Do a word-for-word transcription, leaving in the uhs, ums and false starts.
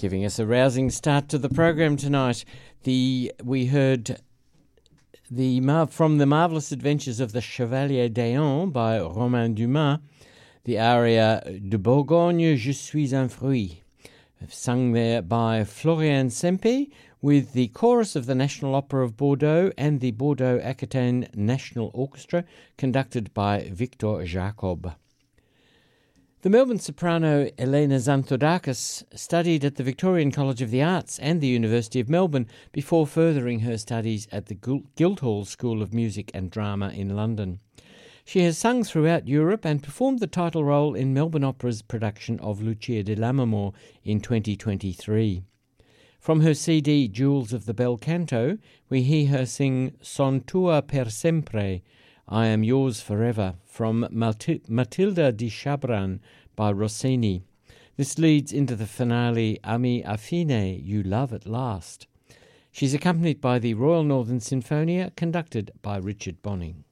giving us a rousing start to the program tonight. The we heard the from the Marvellous Adventures of the Chevalier d'Eon by Romain Dumas, the aria De Bourgogne je suis un fruit, sung there by Florian Sempe with the chorus of the National Opera of Bordeaux and the Bordeaux Aquitaine National Orchestra, conducted by Victor Jacob. The Melbourne soprano Elena Xanthodakis studied at the Victorian College of the Arts and the University of Melbourne before furthering her studies at the Guildhall School of Music and Drama in London. She has sung throughout Europe and performed the title role in Melbourne Opera's production of Lucia di Lammermoor in twenty twenty-three. From her C D Jewels of the Bel Canto, we hear her sing Son tua per sempre, I Am Yours Forever, from Matilda di Chabran by Rossini. This leads into the finale Ami affine, You Love at Last. She's accompanied by the Royal Northern Sinfonia, conducted by Richard Bonning.